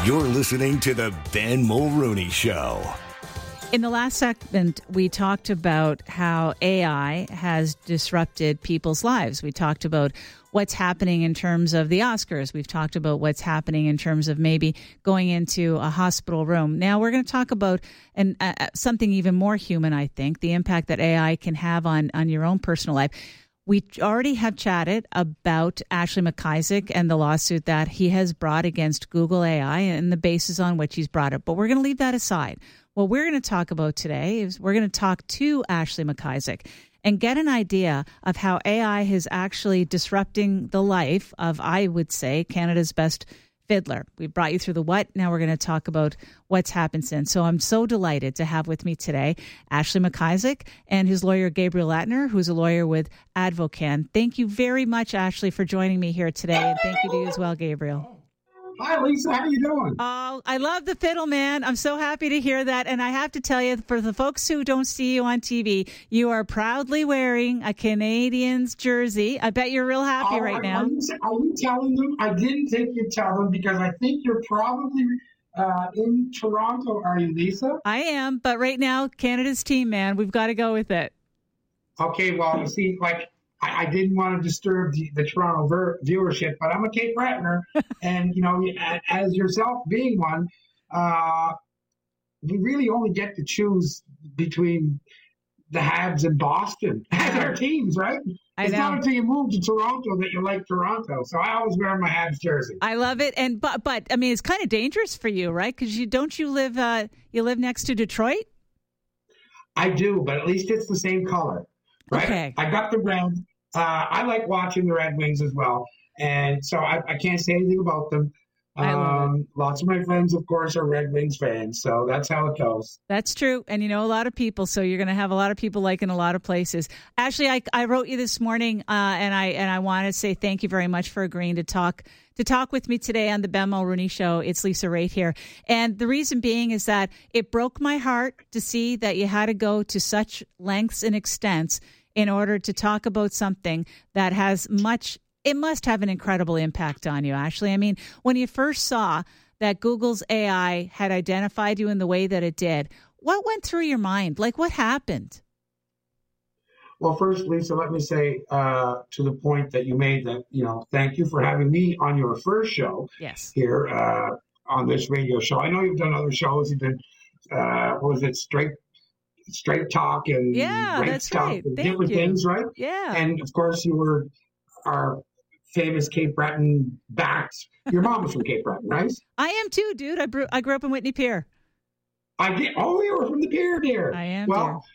You're listening to the Ben Mulrooney Show. In the last segment, we talked about how AI has disrupted people's lives. We talked about what's happening in terms of the Oscars. We've talked about what's happening in terms of maybe going into a hospital room. Now we're going to talk about something even more human, I think, the impact that AI can have on your own personal life. We already have chatted about Ashley McIsaac and the lawsuit that he has brought against Google AI and the basis on which he's brought it. But we're going to leave that aside. What we're going to talk about today is we're going to talk to Ashley McIsaac and get an idea of how AI is actually disrupting the life of, I would say, Canada's best fiddler. We brought you through the what. Now we're going to talk about what's happened since. So I'm so delighted to have with me today Ashley McIsaac and his lawyer, Gabriel Latner, who's a lawyer with Advocan. Thank you very much, Ashley, for joining me here today. And thank you to you as well, Gabriel. Hi, Lisa. How you doing? Oh, I love the fiddle, man. I'm so happy to hear that. And I have to tell you, for the folks who don't see you on TV, you are proudly wearing a Canadiens jersey. I bet you're real happy right now. Are you telling them? I didn't think you'd tell them because I think you're probably in Toronto. Are you, Lisa? I am. But right now, Canada's team, man. We've got to go with it. Okay. Well, you see, I didn't want to disturb the Toronto viewership, but I'm a Cape Brettoner, and as yourself being one, we really only get to choose between the Habs and Boston as our teams, right? It's not until you move to Toronto that you like Toronto. So I always wear my Habs jersey. I love it, and but I mean it's kind of dangerous for you, right? Because you live next to Detroit. I do, but at least it's the same color, right? Okay. I got the red. I like watching the Red Wings as well, and so I can't say anything about them. Lots of my friends, of course, are Red Wings fans, so that's how it goes. That's true, and a lot of people, so you're going to have a lot of people in a lot of places. Ashley, I wrote you this morning, and I want to say thank you very much for agreeing to talk with me today on the Ben Mulrooney Show. It's Lisa Raitt here, and the reason being is that it broke my heart to see that you had to go to such lengths and extents in order to talk about something that has it must have an incredible impact on you, Ashley. I mean, when you first saw that Google's AI had identified you in the way that it did, what went through your mind? What happened? Well, first, Lisa, let me say to the point that you made that, thank you for having me on your first show here on this radio show. I know you've done other shows. You've done, Straight Talk and great stuff right. and different things, right? Yeah. And of course, you were our famous Cape Breton backs. Your mom was from Cape Breton, right? I am too, dude. I grew up in Whitney Pier. I did. Oh, you were from the Pier, dear. I am. Well,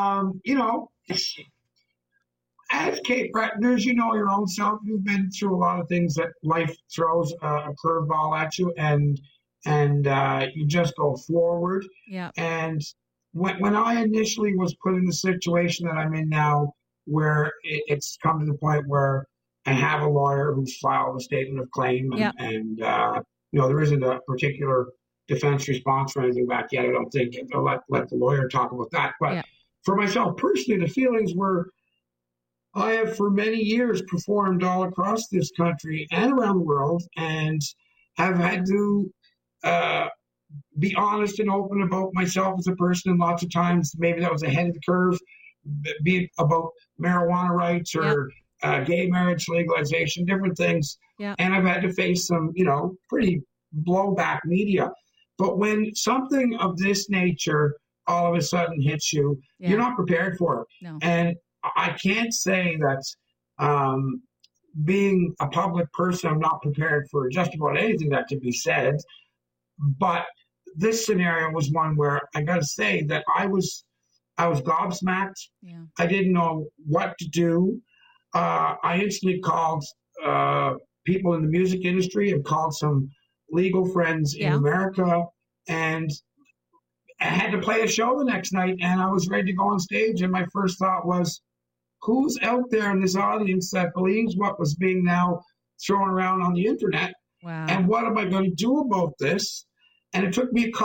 as Cape Bretoners, you know your own self. You've been through a lot of things that life throws a curveball at you, and you just go forward. Yeah. And when I initially was put in the situation that I'm in now, where it's come to the point where I have a lawyer who's filed a statement of claim, and there isn't a particular defense response or anything back yet. I don't think. I'll let the lawyer talk about that. But for myself personally, the feelings were, I have for many years performed all across this country and around the world, and have had to be honest and open about myself as a person, and lots of times maybe that was ahead of the curve, be it about marijuana rights or gay marriage legalization, different things. Yeah. And I've had to face some, pretty blowback media. But when something of this nature all of a sudden hits you, you're not prepared for it. No. And I can't say that being a public person, I'm not prepared for just about anything that could be said. But this scenario was one where I got to say that I was gobsmacked. Yeah. I didn't know what to do. I instantly called people in the music industry and called some legal friends in America, and I had to play a show the next night, and I was ready to go on stage. And my first thought was, who's out there in this audience that believes what was being now thrown around on the internet? Wow. And what am I going to do about this? And it took me a